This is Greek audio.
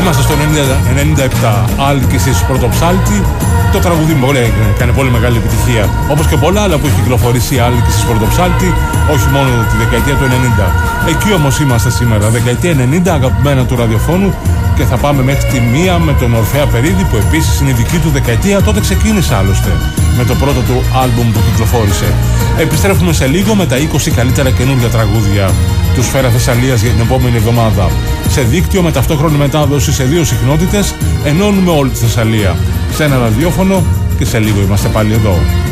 Είμαστε στο 97. Άλκησης Πρωτοψάλτη. Το τραγουδί μου έκανε πολύ μεγάλη επιτυχία. Όπως και πολλά άλλα που έχει κυκλοφορήσει η Άλκησης Πρωτοψάλτη, όχι μόνο τη δεκαετία του 90. Εκεί όμως είμαστε σήμερα, δεκαετία 90, αγαπημένα του ραδιοφώνου, και θα πάμε μέχρι τη 1 με τον Ορφέα Περίδη, που επίσης είναι η δική του δεκαετία. Τότε ξεκίνησε άλλωστε με το πρώτο του άλμπουμ που κυκλοφόρησε. Επιστρέφουμε σε λίγο με τα 20 καλύτερα καινούργια τραγούδια του Σφαίρα Θεσσαλίας για την επόμενη εβδομάδα. Σε δίκτυο με ταυτόχρονη μετάδοση σε 2 συχνότητες, ενώνουμε όλη τη Θεσσαλία σε ένα ραδιόφωνο, και σε λίγο είμαστε πάλι εδώ.